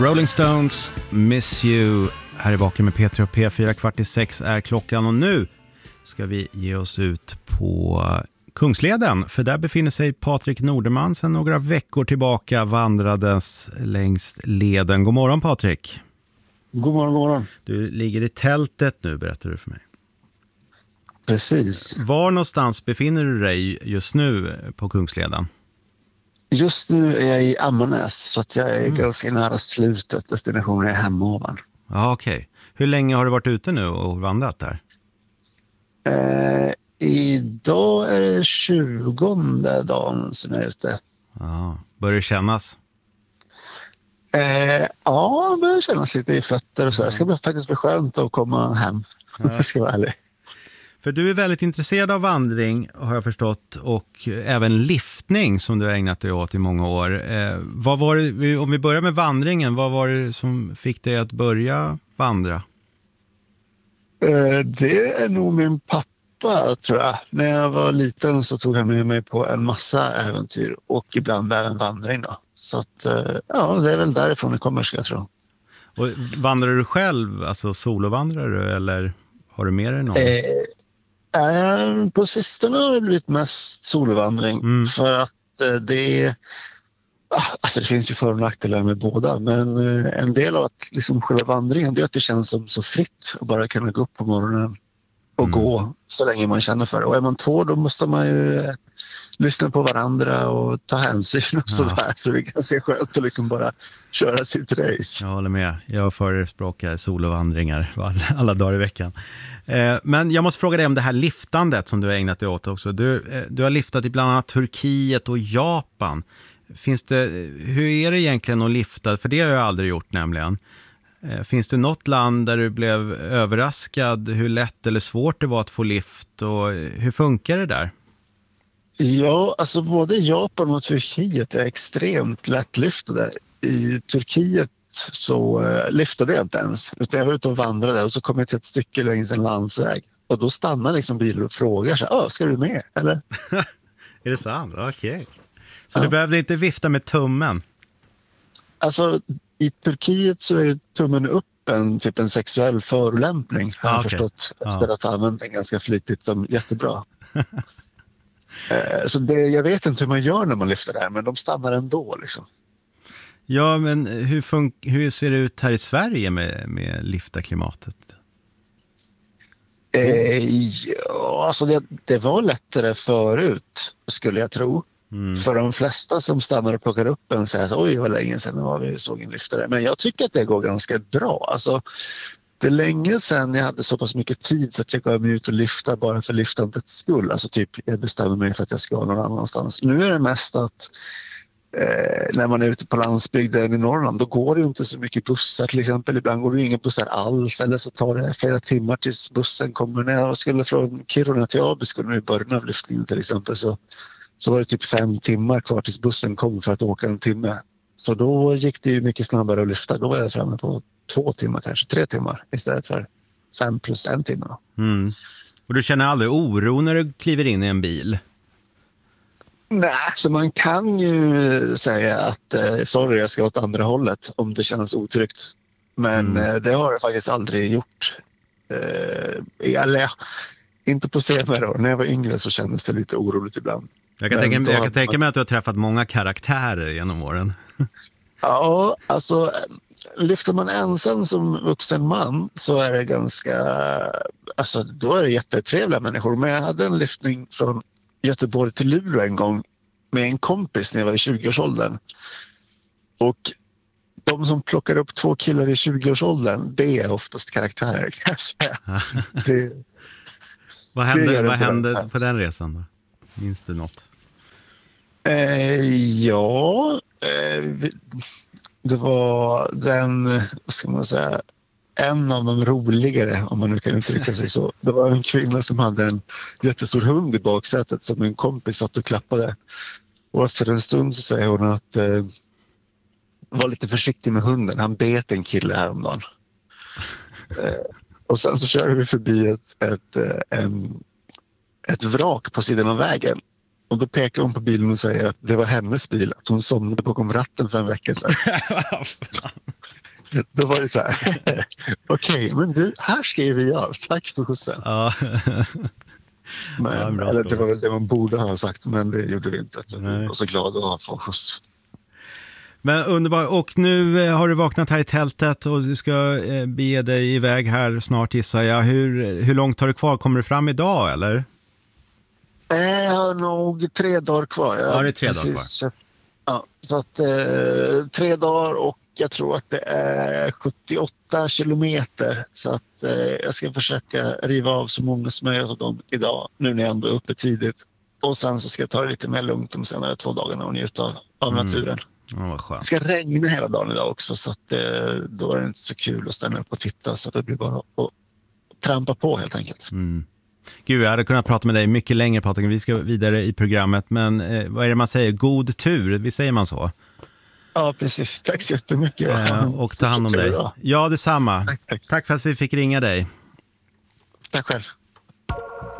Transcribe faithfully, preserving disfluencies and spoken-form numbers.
Rolling Stones, Miss You. Här är Vaken med Peter och P fyra, kvart i sex är klockan och nu ska vi ge oss ut på Kungsleden. För där befinner sig Patrik Norderman sedan några veckor tillbaka vandrades längs leden. God morgon Patrik. God morgon, god morgon. Du ligger i tältet nu, berättar du för mig. Precis. Var någonstans befinner du dig just nu på Kungsleden? Just nu är jag i Ammarnäs så att jag är Mm. ganska nära slutet. Destinationen är Hemavan. Ja, okej. Okay. Hur länge har du varit ute nu och vandrat där? Eh, idag är det tjugonde dagen som jag är ute. Ja, börjar det kännas? Eh, ja, det börjar kännas lite i fötter och så. Det ska bli, faktiskt bli skönt att komma hem. Ja. Jag ska vara ärlig. För du är väldigt intresserad av vandring, har jag förstått, och även liftning som du har ägnat dig åt i många år. Eh, vad var det, om vi börjar med vandringen, vad var det som fick dig att börja vandra? Eh, det är nog min pappa, tror jag. När jag var liten så tog han med mig på en massa äventyr och ibland även vandring då. Så att, eh, ja, det är väl därifrån det kommer, ska jag tro. Och vandrar du själv, alltså solovandrar du, eller har du med dig någon? Eh, eh, på sistone har det blivit mest solovandring mm. för att eh, det är, alltså det finns ju för- och nackdelar med båda, men eh, en del av att liksom själva vandringen, det är att det känns som så fritt att bara kunna gå upp på morgonen och mm. gå så länge man känner för det. Och är man två, då måste man ju eh, lyssna på varandra och ta hänsyn och sådär. Ja. Så det är ganska skönt att liksom bara köra sitt race. Jag håller med. Jag förespråkar solovandringar alla, alla dagar i veckan. Eh, men jag måste fråga dig om det här liftandet som du har ägnat dig åt också. Du, eh, du har liftat i bland annat Turkiet och Japan. Finns det, hur är det egentligen att lifta? För det har jag aldrig gjort nämligen. Eh, finns det något land där du blev överraskad hur lätt eller svårt det var att få lift? Och hur funkar det där? Ja, alltså både Japan och Turkiet är extremt lättlyftade. I Turkiet så uh, lyftade jag inte ens, utan jag var ute och vandrade och så kom jag till ett stycke längs en landsväg. Och då stannar liksom bilen och frågar så här, ska du med, eller? Är det sant? Okej. Okay. Så ja. Du behövde inte vifta med tummen? Alltså, i Turkiet så är tummen upp en, typ en sexuell förolämpning, har ah, jag okay. förstått, efter ah. att ha använt den ganska flitigt som jättebra. Så det, jag vet inte hur man gör när man lyfter det här, men de stannar ändå liksom. Ja, men hur, fun- hur ser det ut här i Sverige med, med liftarklimatet? Eh, ja, alltså det, det var lättare förut, skulle jag tro. Mm. För de flesta som stannar och plockar upp en säger att oj, vad länge sedan var vi såg en lyftare. Men jag tycker att det går ganska bra. Alltså, det är länge sedan jag hade så pass mycket tid så att jag gav mig ut och lyfta bara för lyftandets skull. Alltså typ, jag bestämmer mig för att jag ska någon annanstans. Nu är det mest att eh, när man är ute på landsbygden i Norrland, då går det ju inte så mycket bussar till exempel. Ibland går det inga bussar alls, eller så tar det flera timmar tills bussen kommer. När jag skulle från Kiruna till Abisko i början av lyftningen till exempel, så, så var det typ fem timmar kvar tills bussen kom för att åka en timme. Så då gick det ju mycket snabbare att lyfta. Då var jag framme på två timmar, kanske tre timmar istället för fem plus en timme. Mm. Och du känner aldrig oro när du kliver in i en bil? Nej, så man kan ju säga att eh, sorry, jag ska åt andra hållet om det känns otryggt. Men mm. eh, det har jag faktiskt aldrig gjort. Eh, eller ja, inte på senare år. När jag var yngre så kändes det lite oroligt ibland. Jag kan, tänka, jag kan tänka mig att du har träffat många karaktärer genom åren. Ja, alltså lyfter man ensam som vuxen man så är det ganska, alltså då är det jättetrevliga människor. Men jag hade en lyftning från Göteborg till Luleå en gång med en kompis när jag var i tjugoårsåldern. Och de som plockar upp två killar i tjugoårsåldern, det är oftast karaktärer, kan jag säga. det, vad hände, vad hände på den resan då? Minns du något? Eh, ja, eh, det var den, vad ska man säga, en av de roligare, om man nu kan uttrycka sig så. Det var en kvinna som hade en jättestor hund i baksätet som en kompis satt och klappade. Och efter en stund så säger hon att eh, var lite försiktig med hunden. Han bet en kille häromdagen. eh, och sen så körde vi förbi ett, ett, en, ett vrak på sidan av vägen. Och då pekar hon på bilen och säger att det var hennes bil. Att hon somnade bakom ratten för en vecka sedan. Då var det så här. Okej, okay, men du, här skriver jag. Tack för skjutsen. Ja. Men, ja, eller det var väl det man borde ha sagt, men det gjorde vi inte. Jag var så glad att få skjuts. Men underbart. Och nu har du vaknat här i tältet och du ska bege dig iväg här snart, gissar jag. Hur, hur långt har du kvar? Kommer du fram idag, eller? Jag har nog tre dagar kvar. Jag ja, det är tre dagar kvar. Köpt, ja, så att eh, tre dagar och jag tror att det är sjuttioåtta kilometer. Så att eh, jag ska försöka riva av så många som möjligt av dem idag, nu när jag ändå är uppe tidigt. Och sen så ska jag ta det lite mer lugnt de senare två dagarna och njuta av, av mm. naturen. Ja, vad skönt. Det ska regna hela dagen idag också, så att, eh, då är det inte så kul att stanna upp och titta. Så det blir bara att trampa på helt enkelt. Mm. Gud, jag hade kunnat prata med dig mycket längre, Patrik. Vi ska vidare i programmet. Men eh, vad är det man säger? God tur, visst säger man så? Ja, precis. Tack så jättemycket. Eh, och ta hand om dig. Ja, detsamma. Tack, tack. Tack för att vi fick ringa dig. Tack själv.